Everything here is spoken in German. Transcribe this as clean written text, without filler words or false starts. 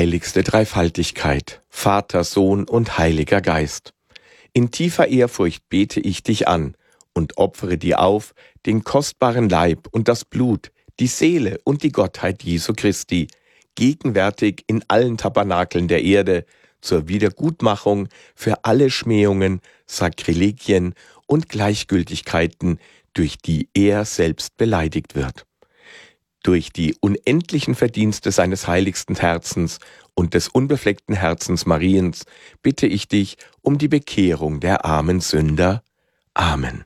Heiligste Dreifaltigkeit, Vater, Sohn und Heiliger Geist. In tiefer Ehrfurcht bete ich dich an und opfere dir auf den kostbaren Leib und das Blut, die Seele und die Gottheit Jesu Christi, gegenwärtig in allen Tabernakeln der Erde, zur Wiedergutmachung für alle Schmähungen, Sakrilegien und Gleichgültigkeiten, durch die er selbst beleidigt wird. Durch die unendlichen Verdienste seines heiligsten Herzens und des unbefleckten Herzens Mariens bitte ich dich um die Bekehrung der armen Sünder. Amen.